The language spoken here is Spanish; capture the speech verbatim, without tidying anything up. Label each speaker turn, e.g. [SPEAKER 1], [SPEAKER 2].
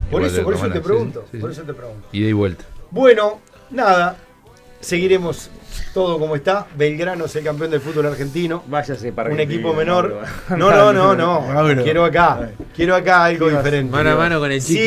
[SPEAKER 1] Por
[SPEAKER 2] igual
[SPEAKER 1] eso,
[SPEAKER 2] de
[SPEAKER 1] por
[SPEAKER 2] otra
[SPEAKER 1] eso te
[SPEAKER 2] manera.
[SPEAKER 1] pregunto.
[SPEAKER 2] Sí, sí,
[SPEAKER 1] Por
[SPEAKER 2] sí.
[SPEAKER 1] eso te pregunto.
[SPEAKER 2] Ida y vuelta.
[SPEAKER 1] Bueno, nada. Seguiremos todo como está. Belgrano es el campeón del fútbol argentino.
[SPEAKER 3] Váyase para
[SPEAKER 1] Un
[SPEAKER 3] Argentina,
[SPEAKER 1] equipo menor.
[SPEAKER 3] Mauro.
[SPEAKER 1] No, no, no, no.
[SPEAKER 4] Mauro.
[SPEAKER 1] Quiero acá. Quiero acá algo
[SPEAKER 3] ¿Qué vas?
[SPEAKER 1] diferente.
[SPEAKER 4] Mano a mano con el
[SPEAKER 1] Sí,
[SPEAKER 4] Chiqui.